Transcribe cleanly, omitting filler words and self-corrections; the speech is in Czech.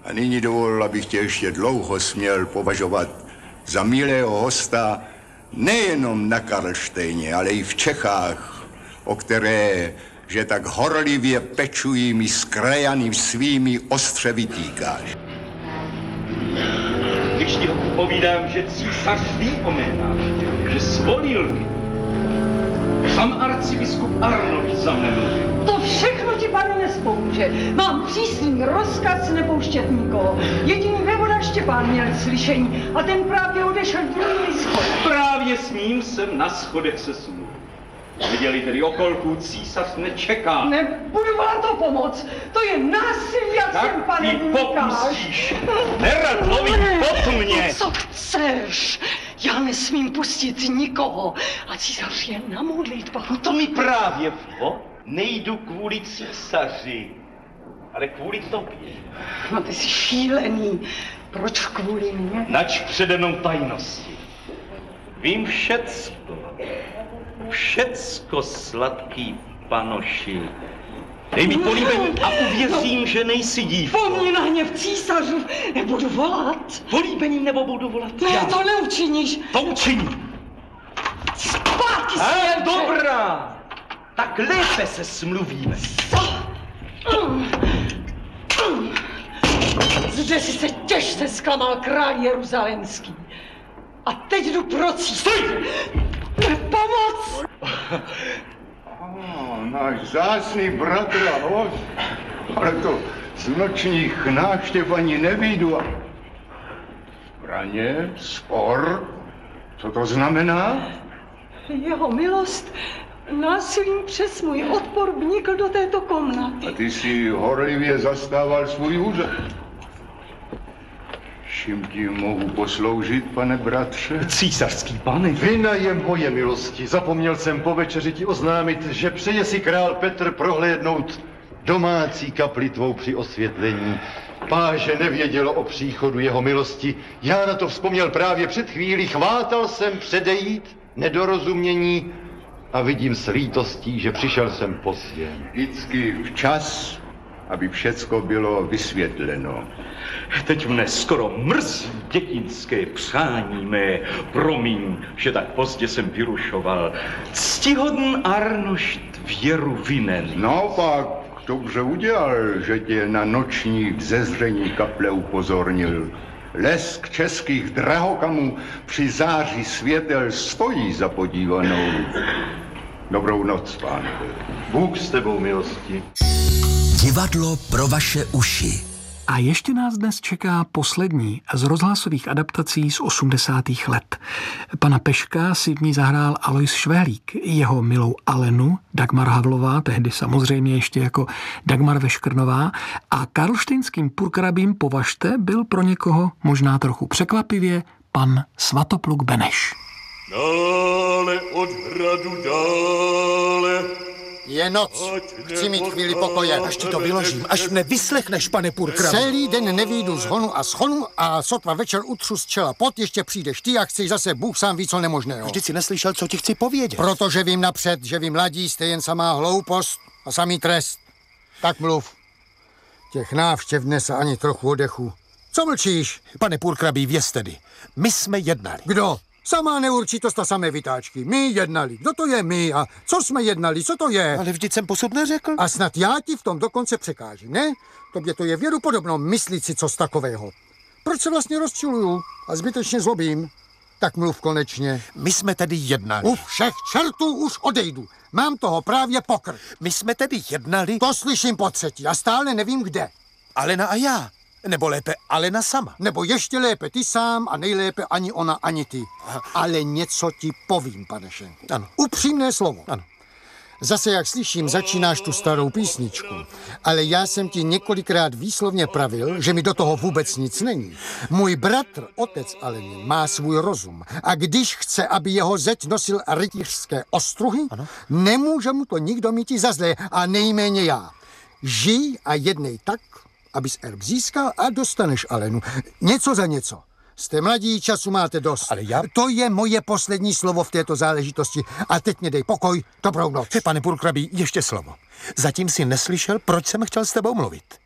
A nyní dovol, abych tě ještě dlouho směl považovat za milého hosta nejenom na Karlštejně, ale i v Čechách, o které, že tak horlivě pečují mi s krajany svými ostře vytýkáš. Když ti povídám, že císař ví o mé návštěvě, že svolil mi, sam arcibiskup Arnold za mne mluvil. To všechno ti, pane, nespomůže. Mám přísný rozkaz nepouštět nikoho. Jediný vévoda Štěpán měl slyšení a ten právě odešel druhý schod. Právě s ním jsem na schodech se smluvil. Viděli tedy okolku, císař nečeká. Nebudu vám to pomoct. To je násilí, jak jsem, pane, Tak ty popustíš. Nerad lovit pod mě. Co chceš? Já nesmím pustit nikoho. A císař je na modlitbách. No to mi právě nejdu kvůli císaři, ale kvůli tobě. No ty jsi šílený. Proč kvůli mně? Nač přede mnou tajnosti. Vím všecko, sladký panoši. Dej mi políbení a uvěřím, že nejsi dívko. Pomni na hněv císařů, nebudu volat. Políbením nebo budu volat Ne, já? to neučiníš. To učiním. Zpátky svědče. Dobrá, tak lépe se smluvíme. Zde si se těžce zklamal král jeruzalémský. A teď jdu pro císaře. Stoj! Pomoc! Náš zásný bratr a host, ale to z nočních návštěv ani nevyjdu. Braně, spor, co to znamená? Jeho milost násilím přes můj odpor vnikl do této komnaty. A ty si horlivě zastával svůj úřad. Čím ti mohu posloužit, pane bratře? Císařský pane. Vina je moje milosti. Zapomněl jsem po večeři ti oznámit, že přeje si král Petr prohlédnout domácí kapli tvou při osvětlení. Páže nevědělo o příchodu jeho milosti. Já na to vzpomněl právě před chvílí. Chvátal jsem předejít nedorozumění a vidím s lítostí, že přišel jsem pozdě. Vždycky včas, aby všecko bylo vysvětleno. Teď mne skoro mrzí dětinské přání mé. Promiň, že tak pozdě jsem vyrušoval. Ctihodný Arnošt věru vinen. No pak dobře udělal, že tě na noční vzezření kaple upozornil. Lesk českých drahokamů při záři světel stojí za podívanou. Dobrou noc, pánové. Bůh s tebou, milosti. Divadlo pro vaše uši. A ještě nás dnes čeká poslední z rozhlasových adaptací z 80. let. Pana Peška si v ní zahrál Alois Švéhlík, jeho milou Alenu, Dagmar Havlová, tehdy samozřejmě ještě jako Dagmar Veškrnová, a karlštejnským purkrabím považte byl pro někoho možná trochu překvapivě pan Svatopluk Beneš. Dále od hradu dále. Je noc. Chci mít chvíli pokoje. Až ti to vyložím, až mne vyslechneš, pane purkrabi. Celý den nevyjdu z honu a z chonu a sotva večer utřu z čela pot, ještě přijdeš ty a chci zase Bůh sám ví co nemožného. Vždyť si neslyšel, co ti chci povědět. Protože vím napřed, že vy mladí jste jen samá hloupost a samý trest. Tak mluv. Těch návštěv dnes ani trochu oddechu. Co mlčíš? Pane purkrabi, věz tedy. My jsme jednali. Kdo? Samá neurčitost a samé vytáčky. My jednali. Kdo to je my a co jsme jednali? Co to je? Ale vždyť jsem posud neřekl. A snad já ti v tom dokonce překážím, ne? Tobě to je věrupodobno myslit si co z takového. Proč se vlastně rozčiluju a zbytečně zlobím? Tak mluv konečně. My jsme tedy jednali. U všech čertů už odejdu. Mám toho právě pokr. My jsme tedy jednali. To slyším po třetí a stále nevím kde. Alena a já. Nebo lépe Alena sama. Nebo ještě lépe ty sám a nejlépe ani ona, ani ty. Ale něco ti povím, pane Šenku. Ano. Upřímné slovo. Ano. Zase, jak slyším, začínáš tu starou písničku. Ale já jsem ti několikrát výslovně pravil, že mi do toho vůbec nic není. Můj bratr, otec Aleny, má svůj rozum. A když chce, aby jeho zeď nosil rytířské ostruhy, ano, nemůže mu to nikdo míti za zlé a nejméně já. Žij a jednej tak, abys erb získal a dostaneš Alenu. Něco za něco. Jste mladí, času máte dost. Ale já... To je moje poslední slovo v této záležitosti. A teď mě dej pokoj, dobrou noc. Pane purkrabi, ještě slovo. Zatím si neslyšel, proč jsem chtěl s tebou mluvit.